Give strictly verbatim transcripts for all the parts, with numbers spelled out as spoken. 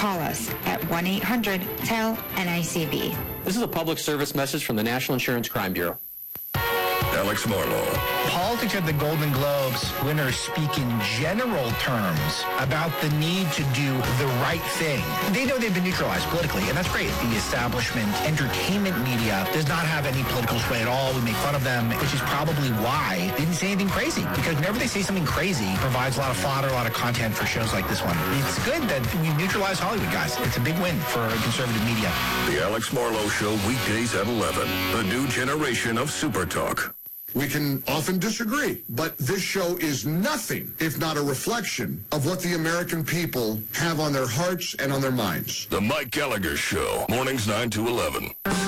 Call us at one eight hundred T E L N I C B. This is a public service message from the National Insurance Crime Bureau. Alex Marlow. Politics at the Golden Globes winners speak in general terms about the need to do the right thing. They know they've been neutralized politically, and that's great. The establishment entertainment media does not have any political sway at all. We make fun of them, which is probably why they didn't say anything crazy. Because whenever they say something crazy, it provides a lot of fodder, a lot of content for shows like this one. It's good that we neutralize Hollywood, guys. It's a big win for conservative media. The Alex Marlow Show, weekdays at eleven. The new generation of Super Talk. We can often disagree, but this show is nothing if not a reflection of what the American people have on their hearts and on their minds. The Mike Gallagher Show, mornings nine to eleven.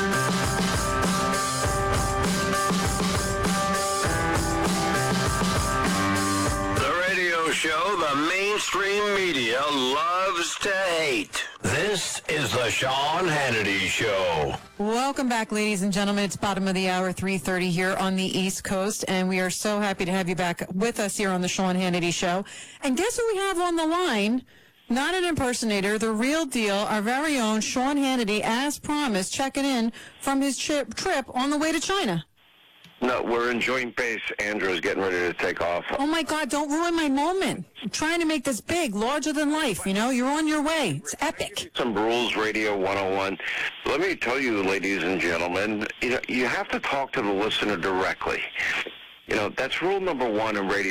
Show the mainstream media loves to hate. This is the Sean Hannity Show. Welcome back, ladies and gentlemen. It's bottom of the hour, three thirty here on the East Coast, and we are so happy to have you back with us here on the Sean Hannity Show. And guess who we have on the line? Not an impersonator, the real deal, our very own Sean Hannity, as promised, checking in from his trip, trip on the way to China. No, we're in joint base. Andrew's getting ready to take off. Oh, my God, don't ruin my moment. I'm trying to make this big, larger than life, you know? You're on your way. It's epic. Some Rules Radio one oh one. Let me tell you, ladies and gentlemen, you know, you have to talk to the listener directly. You know, that's rule number one in radio.